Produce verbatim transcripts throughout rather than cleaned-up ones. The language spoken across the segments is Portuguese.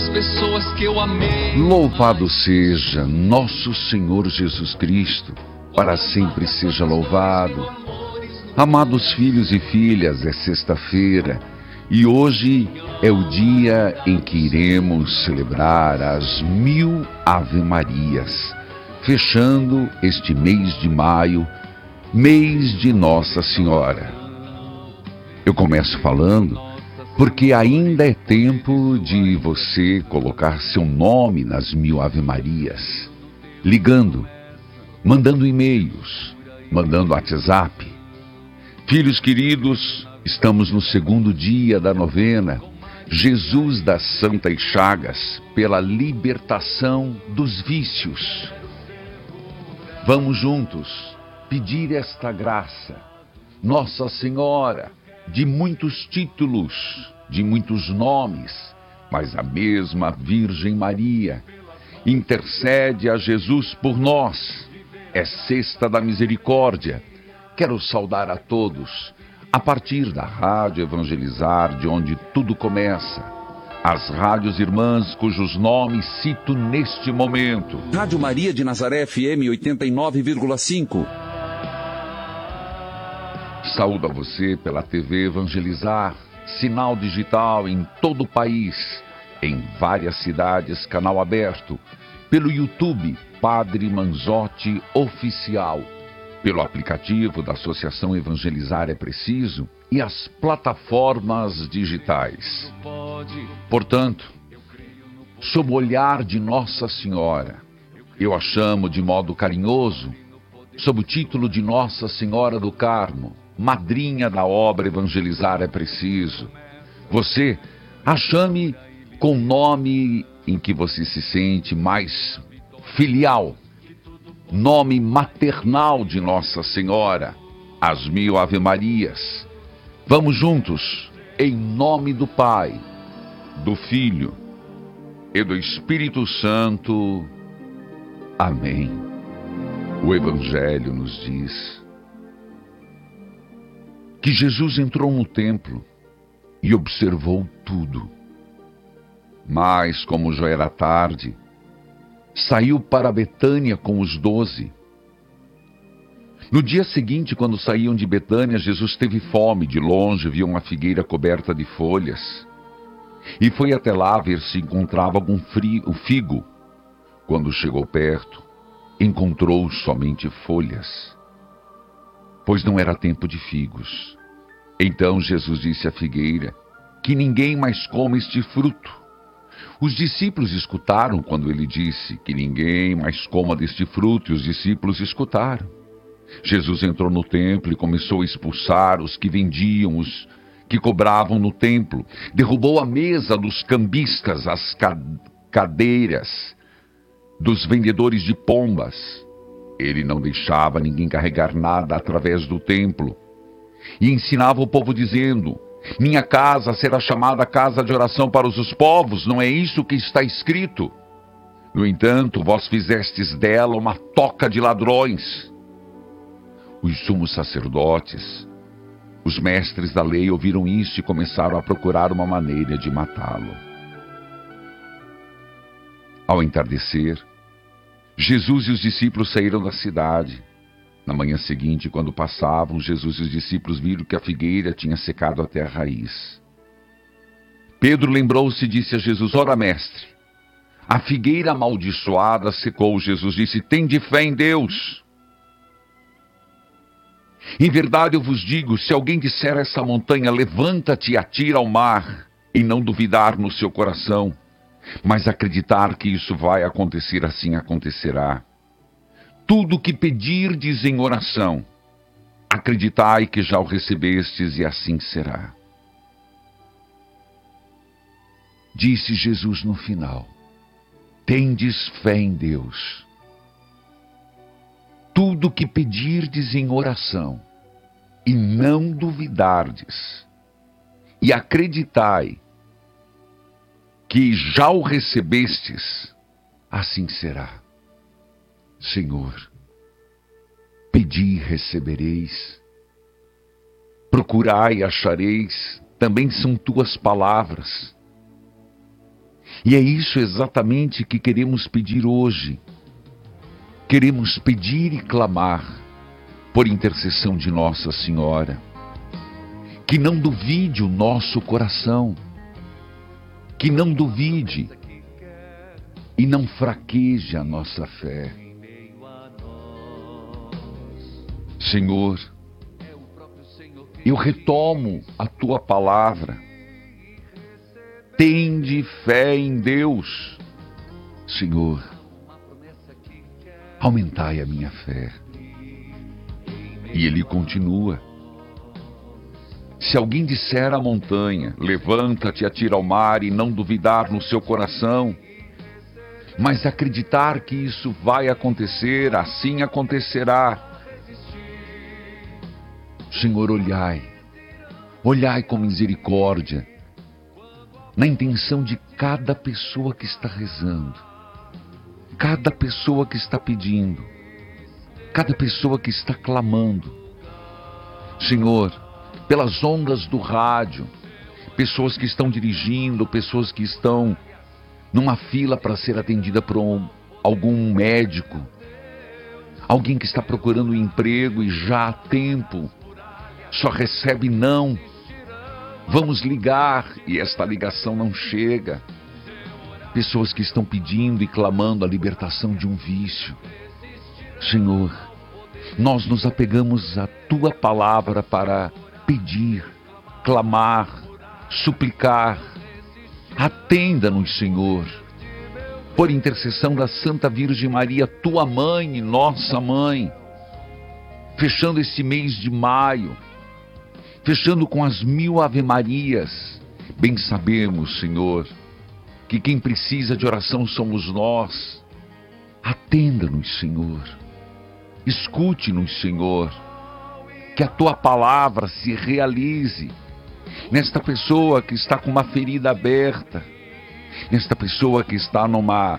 das pessoas que eu amei. Louvado seja nosso Senhor Jesus Cristo, para sempre seja louvado. Amados filhos e filhas, é sexta-feira e hoje é o dia em que iremos celebrar as mil Ave-Marias, fechando este mês de maio, mês de Nossa Senhora. Eu começo falando porque ainda é tempo de você colocar seu nome nas mil Ave-Marias, ligando, mandando e-mails, mandando WhatsApp. Filhos queridos, estamos no segundo dia da novena, Jesus das Santas Chagas, pela libertação dos vícios. Vamos juntos pedir esta graça. Nossa Senhora, de muitos títulos, de muitos nomes, mas a mesma Virgem Maria, intercede a Jesus por nós. É Sexta da Misericórdia. Quero saudar a todos, a partir da Rádio Evangelizar, de onde tudo começa. As rádios irmãs cujos nomes cito neste momento. Rádio Maria de Nazaré F M oitenta e nove vírgula cinco. Saúdo a você pela T V Evangelizar, sinal digital em todo o país, em várias cidades, canal aberto, pelo YouTube Padre Manzotti Oficial, pelo aplicativo da Associação Evangelizar é Preciso e as plataformas digitais. Portanto, sob o olhar de Nossa Senhora, eu a chamo de modo carinhoso, sob o título de Nossa Senhora do Carmo, madrinha da obra Evangelizar é Preciso. Você a chame com o nome em que você se sente mais filial, nome maternal de Nossa Senhora, as mil Ave-Marias. Vamos juntos, em nome do Pai, do Filho e do Espírito Santo. Amém. O Evangelho nos diz que Jesus entrou no templo e observou tudo. Mas, como já era tarde, saiu para Betânia com os doze. No dia seguinte, quando saíam de Betânia, Jesus teve fome. De longe viu uma figueira coberta de folhas e foi até lá ver se encontrava algum frio, figo. Quando chegou perto, encontrou somente folhas, pois não era tempo de figos. Então Jesus disse à figueira que ninguém mais coma este fruto. Os discípulos escutaram quando ele disse que ninguém mais coma deste fruto, e os discípulos escutaram. Jesus entrou no templo e começou a expulsar os que vendiam, os que cobravam no templo. Derrubou a mesa dos cambistas, as cadeiras dos vendedores de pombas. Ele não deixava ninguém carregar nada através do templo. E ensinava o povo dizendo: minha casa será chamada casa de oração para os povos, não é isso que está escrito? No entanto, vós fizestes dela uma toca de ladrões. Os sumos sacerdotes, os mestres da lei ouviram isso e começaram a procurar uma maneira de matá-lo. Ao entardecer, Jesus e os discípulos saíram da cidade. Na manhã seguinte, quando passavam, Jesus e os discípulos viram que a figueira tinha secado até a raiz. Pedro lembrou-se e disse a Jesus: ora, mestre, a figueira amaldiçoada secou. Jesus disse: tende fé em Deus. Em verdade eu vos digo, se alguém disser a essa montanha, levanta-te e atira ao mar, e não duvidar no seu coração, mas acreditar que isso vai acontecer, assim acontecerá. Tudo o que pedirdes em oração, acreditai que já o recebestes, e assim será. Disse Jesus no final: tendes fé em Deus. Tudo o que pedirdes em oração, e não duvidardes, e acreditai que já o recebestes, assim será. Senhor, pedi e recebereis, procurai e achareis, também são tuas palavras. E é isso exatamente que queremos pedir hoje. Queremos pedir e clamar por intercessão de Nossa Senhora. Que não duvide o nosso coração. Que não duvide e não fraqueje a nossa fé. Senhor, eu retomo a tua palavra. Tende fé em Deus. Senhor, aumentai a minha fé. E ele continua. Se alguém disser à montanha, levanta-te e atira ao mar, e não duvidar no seu coração, mas acreditar que isso vai acontecer, assim acontecerá. Senhor, olhai, olhai com misericórdia, na intenção de cada pessoa que está rezando, cada pessoa que está pedindo, cada pessoa que está clamando. Senhor, pelas ondas do rádio, pessoas que estão dirigindo, pessoas que estão numa fila para ser atendida por um, algum médico, alguém que está procurando um emprego e já há tempo só recebe não. Vamos ligar e esta ligação não chega. Pessoas que estão pedindo e clamando a libertação de um vício. Senhor, nós nos apegamos à tua palavra para pedir, clamar, suplicar. Atenda-nos, Senhor, por intercessão da Santa Virgem Maria, tua mãe e nossa mãe, fechando esse mês de maio, fechando com as mil ave-marias. Bem sabemos, Senhor, que quem precisa de oração somos nós. Atenda-nos, Senhor, escute-nos, Senhor, que a tua palavra se realize nesta pessoa que está com uma ferida aberta, nesta pessoa que está numa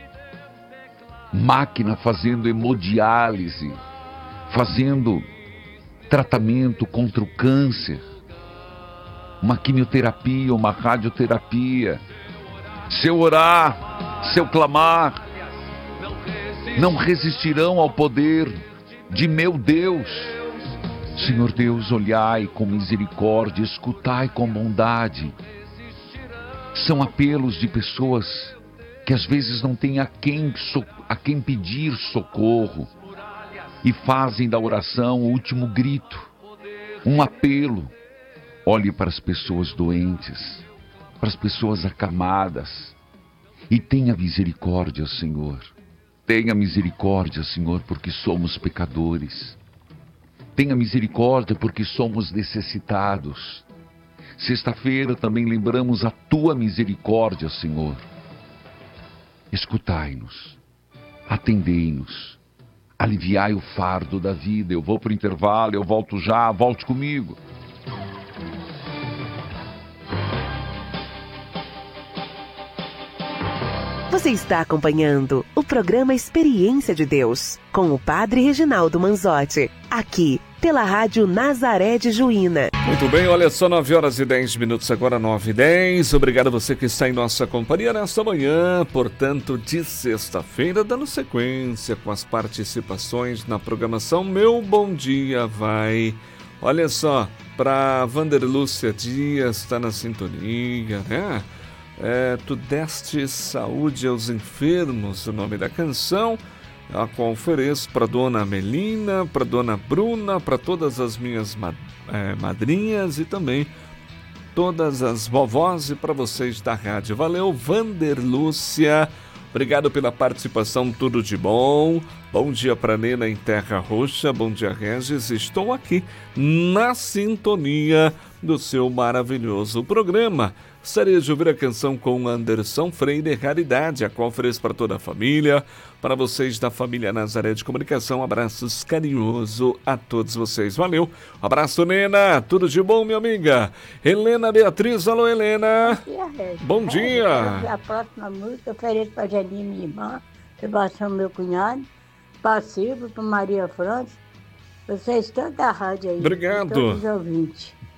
máquina fazendo hemodiálise, fazendo tratamento contra o câncer, uma quimioterapia, uma radioterapia. Se eu orar, se eu clamar, não resistirão ao poder de meu Deus. Senhor Deus, olhai com misericórdia, escutai com bondade. São apelos de pessoas que às vezes não têm a quem, a quem pedir socorro e fazem da oração o último grito, um apelo. Olhe para as pessoas doentes, para as pessoas acamadas, e tenha misericórdia, Senhor. Tenha misericórdia, Senhor, porque somos pecadores. Tenha misericórdia porque somos necessitados. Sexta-feira também lembramos a tua misericórdia, Senhor. Escutai-nos, atendei-nos, aliviai o fardo da vida. Eu vou para o intervalo, eu volto já, volte comigo. Você está acompanhando o programa Experiência de Deus, com o Padre Reginaldo Manzotti, aqui pela Rádio Nazaré de Juína. Muito bem, olha só, nove horas e dez minutos, agora nove e dez. Obrigado a você que está em nossa companhia nesta manhã, portanto, de sexta-feira, dando sequência com as participações na programação Meu Bom Dia Vai. Olha só, para Vanderlúcia Dias, está na sintonia, né? É, tu deste saúde aos enfermos, o nome da canção, a qual ofereço para dona Melina, para dona Bruna, para todas as minhas ma- é, madrinhas e também todas as vovós e para vocês da rádio. Valeu, Vanderlúcia, obrigado pela participação, tudo de bom. Bom dia para Nena em Terra Roxa, bom dia Regis, estou aqui na sintonia do seu maravilhoso programa. Gostaria de ouvir a canção com Anderson Freire, Raridade, a qual ofereço para toda a família, para vocês da família Nazaré de Comunicação. Abraços carinhoso a todos vocês. Valeu. Abraço, Nena. Tudo de bom, minha amiga. Helena Beatriz. Alô, Helena. Bom dia, Regis. Bom dia. A próxima música eu ofereço para a Janinha, minha irmã, Sebastião, meu cunhado, para Silvio, para Maria França. Vocês estão da rádio aí. Obrigado. Todos os ouvintes.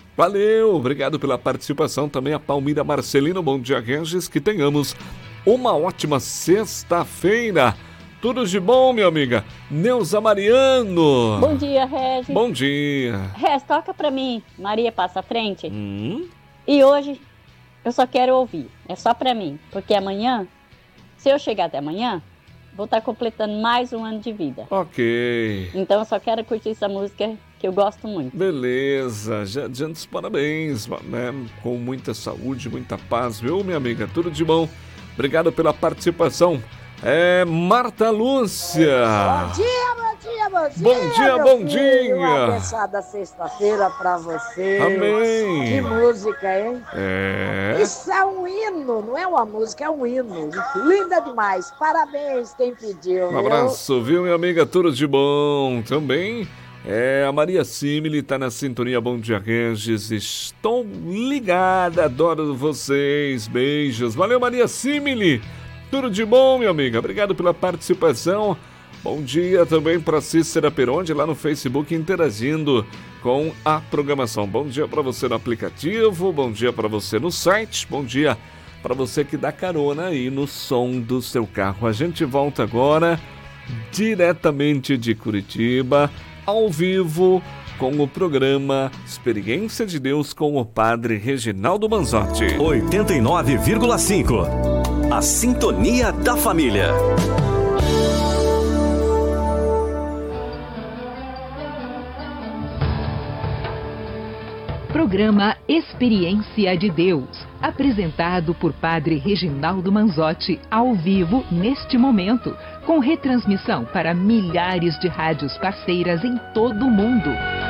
Valeu, obrigado pela participação também a Palmira Marcelino. Bom dia, Regis, que tenhamos uma ótima sexta-feira. Tudo de bom, minha amiga. Neuza Mariano. Bom dia, Regis. Bom dia. Regis, toca pra mim, Maria Passa à Frente. Hum? E hoje eu só quero ouvir, é só pra mim, porque amanhã, se eu chegar até amanhã, vou estar completando mais um ano de vida. Ok. Então eu só quero curtir essa música que eu gosto muito. Beleza, já adianta os parabéns, né? Com muita saúde, muita paz, viu, minha amiga? Tudo de bom. Obrigado pela participação. É Marta Lúcia. Bom dia, bom dia, bom dia. Bom dia, meu bom filho. dia. Uma abençoada sexta-feira pra você. Amém. Que música, hein? É. Isso é um hino, não é uma música, é um hino. Linda demais. Parabéns, quem pediu. Um viu? abraço, viu, minha amiga? Tudo de bom também. É, a Maria Simile tá na sintonia. Bom dia, Regis. Estou ligada, adoro vocês. Beijos. Valeu, Maria Simile. Tudo de bom, minha amiga. Obrigado pela participação. Bom dia também para Cícera Peronde lá no Facebook interagindo com a programação. Bom dia para você no aplicativo, bom dia para você no site, bom dia para você que dá carona aí no som do seu carro. A gente volta agora diretamente de Curitiba, ao vivo, com o programa Experiência de Deus com o Padre Reginaldo Manzotti. oitenta e nove vírgula cinco. A Sintonia da Família. Programa Experiência de Deus, apresentado por Padre Reginaldo Manzotti, ao vivo neste momento, com retransmissão para milhares de rádios parceiras em todo o mundo.